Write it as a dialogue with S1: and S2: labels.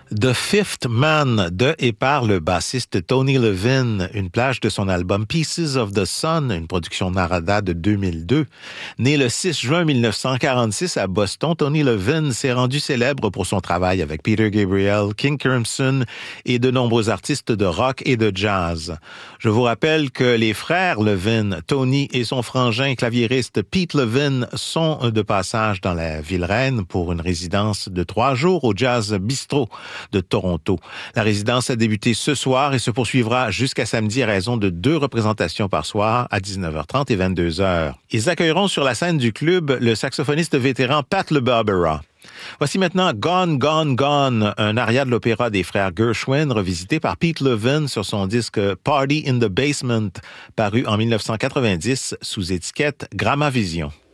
S1: The Fifth Man de et par le bassiste Tony Levin, une plage de son album Pieces of the Sun, une production Narada de 2002. Né le 6 juin 1946 à Boston, Tony Levin s'est rendu célèbre pour son travail avec Peter Gabriel, King Crimson et de nombreux artistes de rock et de jazz. Je vous rappelle que les frères Levin, Tony et son frangin claviériste Pete Levin sont de passage dans la ville reine pour une résidence de 3 jours au Jazz Bistro de Toronto. La résidence a débuté ce soir et se poursuivra jusqu'à samedi à raison de 2 représentations par soir à 19h30 et 22h. Ils accueilleront sur la scène du club le saxophoniste vétéran Pat LeBarbera. Voici maintenant Gone, Gone, Gone, un aria de l'opéra des frères Gershwin revisité par Pete Levin sur son disque Party in the Basement, paru en 1990 sous étiquette Gramavision.